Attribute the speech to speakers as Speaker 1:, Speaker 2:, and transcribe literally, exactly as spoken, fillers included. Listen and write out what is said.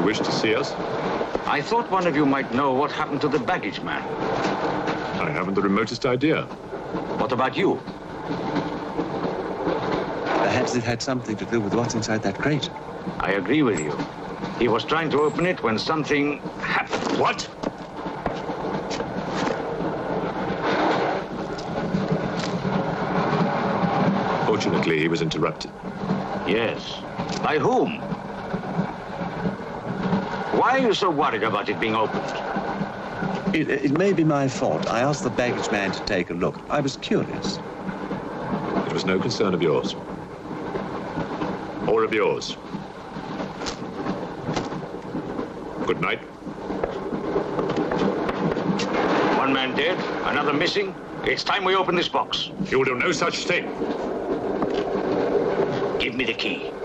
Speaker 1: wish to see us?
Speaker 2: I thought one of you might know what happened to the baggage man.
Speaker 1: I haven't the remotest idea.
Speaker 2: What about you?
Speaker 3: Perhaps it had something to do with what's inside that crate.
Speaker 2: I agree with you. He was trying to open it when something happened.
Speaker 1: What? Fortunately, he was interrupted.
Speaker 2: Yes. By whom? Why are you so worried about it being opened?
Speaker 3: It, it may be my fault. I asked the baggage man to take a look. I was curious.
Speaker 1: It was no concern of yours. Or of yours. Good night.
Speaker 2: One man dead, another missing. It's time we open this box.
Speaker 1: You will do no such thing.
Speaker 2: Give me the key.